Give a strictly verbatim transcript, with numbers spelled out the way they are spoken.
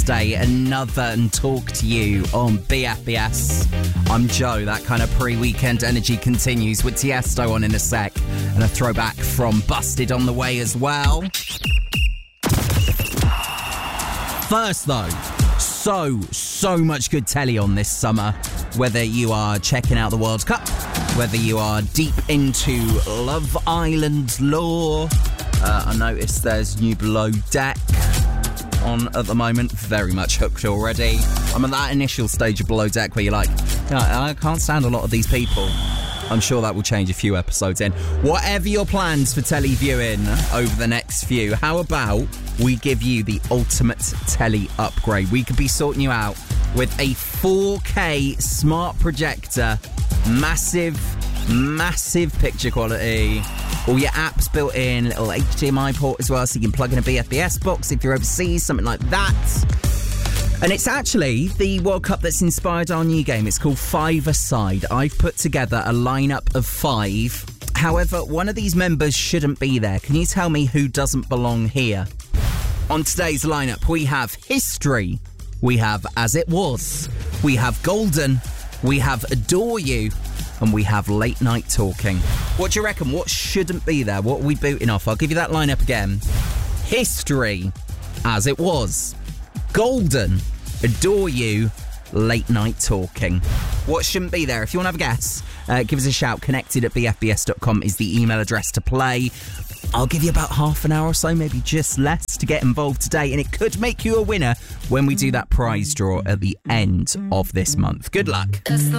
Day, another and talk to you on B F B S. I'm Joe. That kind of pre-weekend energy continues with Tiesto on in a sec, and a throwback from Busted on the way as well. First though, so, so much good telly on this summer. Whether you are checking out the World Cup, whether you are deep into Love Island lore, uh, I noticed there's new Below Deck on at the moment. Very much hooked already. I'm at that initial stage of Below Deck where you're like, yeah, I can't stand a lot of these people. I'm sure that will change a few episodes in. Whatever your plans for telly viewing over the next few, how about we give you the ultimate telly upgrade? We could be sorting you out with a four K smart projector, massive, massive picture quality, all your apps built in, little H D M I port as well, so you can plug in a B F B S box if you're overseas, something like that. And it's actually the World Cup that's inspired our new game. It's called Five-A-Side. I've put together a lineup of five. However, one of these members shouldn't be there. Can you tell me who doesn't belong here? On today's lineup, we have History. We have As It Was. We have Golden. We have Adore You. And we have Late Night Talking. What do you reckon? What shouldn't be there? What are we booting off? I'll give you that lineup again. History. As It Was. Golden. Adore You. Late Night Talking. What shouldn't be there? If you want to have a guess, uh, give us a shout. Connected at b f b s dot com is the email address to play. I'll give you about half an hour or so, maybe just less, to get involved today, and it could make you a winner when we do that prize draw at the end of this month. Good luck.